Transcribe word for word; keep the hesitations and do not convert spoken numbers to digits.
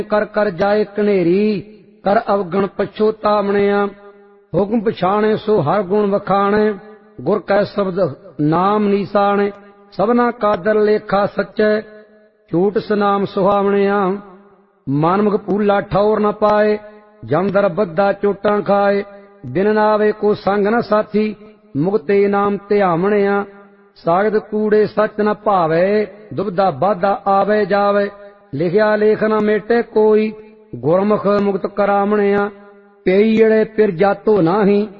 ਕਰ ਕਰ ਜਾਏ ਕਨੇਰੀ, ਕਰ ਅਵਗਣ ਪਛੋਤਾਵਣਿਆ। ਹੁਕਮ ਪਛਾਣੇ ਸੋ ਹਰ ਗੁਣ ਵਖਾਣੇ, ਗੁਰ ਕੈ ਸ਼ਬਦ ਨਾਮ ਨੀਸਾਣੇ। ਸਭਨਾ ਕਾ ਦਰ ਲੇਖਾ ਸੱਚੈ, ਝੂਠ ਸਨਾਮ ਸੁਹਾਵਣਿਆ। ਮਨਮੁਖ ਭੂਲਾ ਠੌਰ ਨ ਪਾਏ, ਜਮਦਰ ਬੱਧਾ ਚੋਟਾਂ ਖਾਏ। ਬਿਨ ਨਾਵੇ ਕੋ ਸੰਗ ਨ ਸਾਥੀ, ਮੁਕਤੇ ਨਾਮ ਧਿਆਵਣਿਆ। ਸਾਗਤ ਕੂੜੇ ਸੱਚ ਨ ਭਾਵੇ, ਦੁਬਦਾ ਬਾਧਾ ਆਵੇ ਜਾਵੇ। ਲਿਖਿਆ ਲੇਖ ਨ ਮੇਟੇ ਕੋਈ, ਗੁਰਮੁਖ ਮੁਕਤ ਕਰਾਵਣਿਆ। ਪਈ ਏੜੇ ਪਿਰ ਜਾਤੋ ਨਾਹੀ,